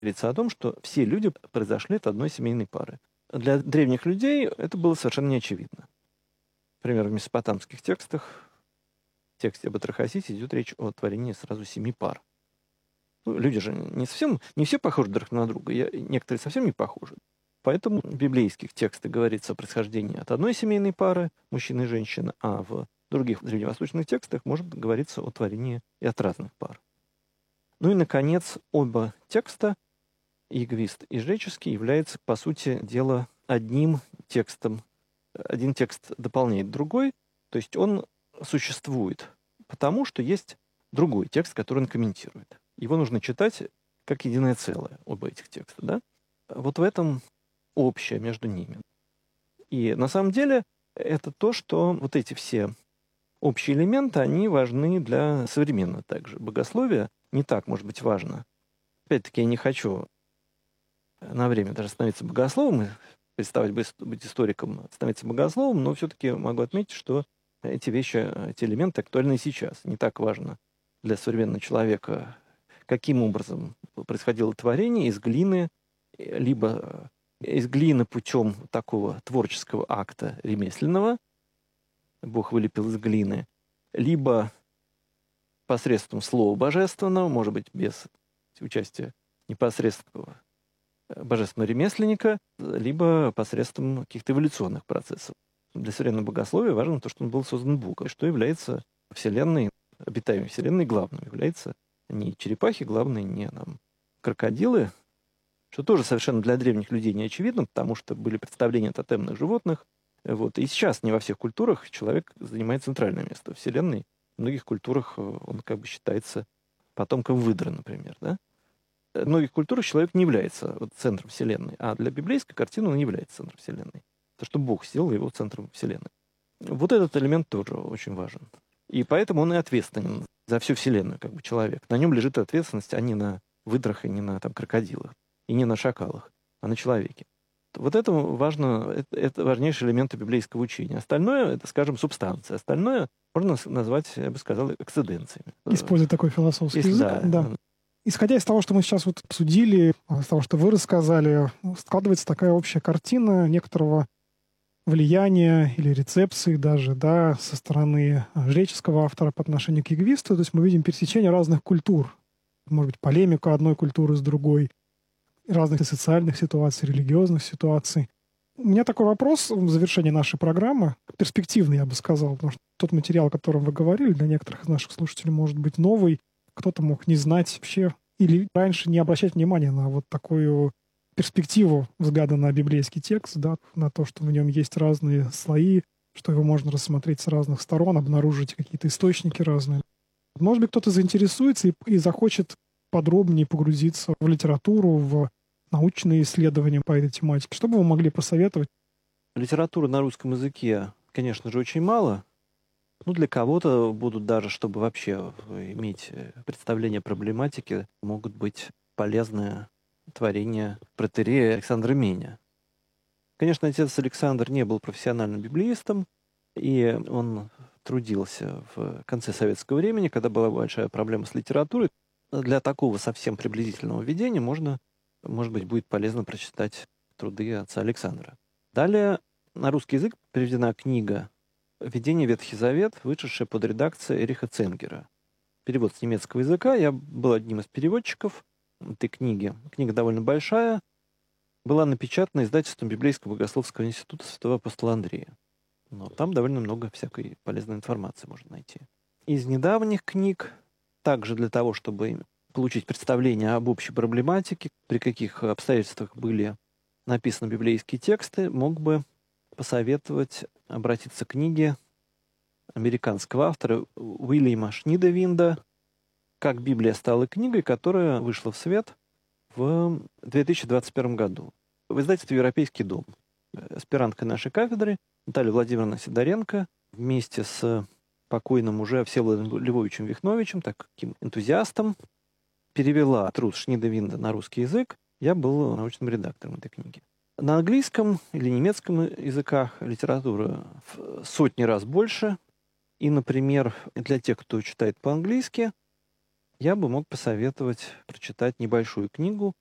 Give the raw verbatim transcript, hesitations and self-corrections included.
говорится о том, что все люди произошли от одной семейной пары. Для древних людей это было совершенно неочевидно. Например, в месопотамских текстах, в тексте об Атрахасите идет речь о творении сразу семи пар. Ну, люди же не совсем, не все похожи друг на друга, я, некоторые совсем не похожи. Поэтому в библейских текстах говорится о происхождении от одной семейной пары, мужчины и женщины, а в других древневосточных текстах может говориться о творении и от разных пар. Ну и, наконец, оба текста, Егвист и Жреческий, являются, по сути дела, одним текстом. Один текст дополняет другой, то есть он существует, потому что есть другой текст, который он комментирует. Его нужно читать как единое целое, оба этих текста. Да? Вот в этом общее между ними. И на самом деле это то, что вот эти все общие элементы, они важны для современного также богословия. Не так, может быть, важно. Опять-таки, я не хочу на время даже становиться богословом, переставать быть историком, становиться богословом, но все-таки могу отметить, что эти вещи, эти элементы актуальны и сейчас. Не так важно для современного человека, каким образом происходило творение из глины, либо из глины путем такого творческого акта ремесленного, Бог вылепил из глины, либо посредством слова божественного, может быть, без участия непосредственного божественного ремесленника, либо посредством каких-то эволюционных процессов. Для современного богословия важно то, что он был создан Богом, что является Вселенной, обитаемой Вселенной главным, является не черепахи главные, не там, крокодилы, что тоже совершенно для древних людей не очевидно, потому что были представления о тотемных животных. Вот. И сейчас не во всех культурах человек занимает центральное место. В Вселенной в многих культурах он как бы считается потомком выдра, например. Да? В многих культурах человек не является вот центром Вселенной, а для библейской картины он является центром Вселенной. То, что Бог сделал его центром Вселенной. Вот этот элемент тоже очень важен. И поэтому он и ответственен за всю Вселенную, как бы человек. На нем лежит ответственность, а не на выдрах и не на там, крокодилах, и не на шакалах, а на человеке. Вот это важно, это, это важнейшие элементы библейского учения. Остальное, это, скажем, субстанция. Остальное можно назвать, я бы сказал, эксцеденциями. Используя такой философский Если, язык. да. Да. Исходя из того, что мы сейчас вот обсудили, из того, что вы рассказали, складывается такая общая картина некоторого влияния или рецепции даже, да, со стороны жреческого автора по отношению к Егвисту. То есть мы видим пересечение разных культур. Может быть, полемика одной культуры с другой, разных социальных ситуаций, религиозных ситуаций. У меня такой вопрос в завершении нашей программы, перспективный, я бы сказал, потому что тот материал, о котором вы говорили, для некоторых из наших слушателей может быть новый, кто-то мог не знать вообще или раньше не обращать внимания на вот такую перспективу взгляда на библейский текст, да, на то, что в нем есть разные слои, что его можно рассмотреть с разных сторон, обнаружить какие-то источники разные. Может быть, кто-то заинтересуется и, и захочет подробнее погрузиться в литературу, в научные исследования по этой тематике. Что бы вы могли посоветовать? Литературы на русском языке, конечно же, очень мало. Ну, для кого-то будут даже, чтобы вообще иметь представление о проблематике, могут быть полезные творения протоиерея Александра Меня. Конечно, отец Александр не был профессиональным библеистом, и он трудился в конце советского времени, когда была большая проблема с литературой. Для такого совсем приблизительного введения можно, может быть, будет полезно прочитать труды отца Александра. Далее на русский язык переведена книга «Введение в Ветхий Завет», вышедшая под редакцией Эриха Ценгера. Перевод с немецкого языка. Я был одним из переводчиков этой книги. Книга довольно большая. Была напечатана издательством Библейского богословского института святого апостола Андрея. Но там довольно много всякой полезной информации можно найти. Из недавних книг, также для того, чтобы получить представление об общей проблематике, при каких обстоятельствах были написаны библейские тексты, мог бы посоветовать обратиться к книге американского автора Уильяма Шнидевинда «Как Библия стала книгой», которая вышла в свет в две тысячи двадцать первом году в издательстве «Европейский дом». Аспиранткой нашей кафедры Наталья Владимировна Сидоренко вместе с покойным уже Всеволодом Львовичем Вихновичем, таким энтузиастом, перевела труд Шнидевинда на русский язык. Я был научным редактором этой книги. На английском или немецком языках литература в сотни раз больше. И, например, для тех, кто читает по-английски, я бы мог посоветовать прочитать небольшую книгу